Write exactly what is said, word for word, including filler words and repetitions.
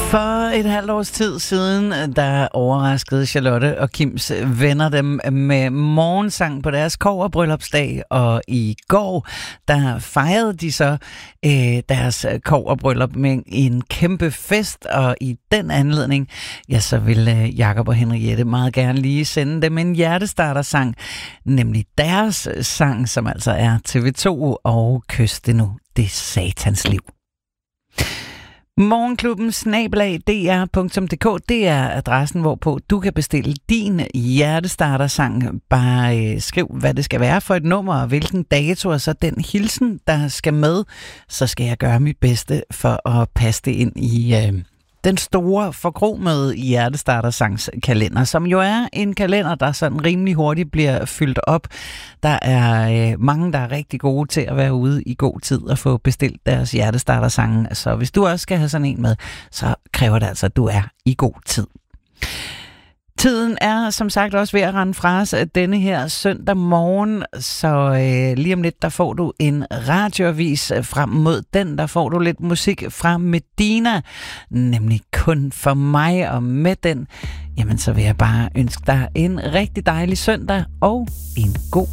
For et halvt års tid siden, der overraskede Charlotte og Kims venner dem med morgensang på deres kobberbryllupsdag, og i går, der fejrede de så øh, deres kobberbryllup med en kæmpe fest, og i den anledning, ja, så ville øh, Jakob og Henriette meget gerne lige sende dem en hjertestartersang, nemlig deres sang, som altså er T V to og Kys det nu, det satans liv. Morgenklubben snabel-a d r punktum d k, det er adressen, hvorpå du kan bestille din hjertestartersang. Bare øh, skriv, hvad det skal være for et nummer, og hvilken dato, og så den hilsen, der skal med. Så skal jeg gøre mit bedste for at passe det ind i øh, den store forkromede hjertestartersangskalender, som jo er en kalender, der sådan rimelig hurtigt bliver fyldt op. Der er øh, mange, der er rigtig gode til at være ude i god tid og få bestilt deres hjertestartersange. Så hvis du også skal have sådan en med, så kræver det altså, at du er i god tid. Tiden er som sagt også ved at rende fra os denne her søndag morgen, så øh, lige om lidt, der får du en radioavis. Frem mod den, der får du lidt musik fra Medina, nemlig Kun for mig, og med den, jamen så vil jeg bare ønske dig en rigtig dejlig søndag og en god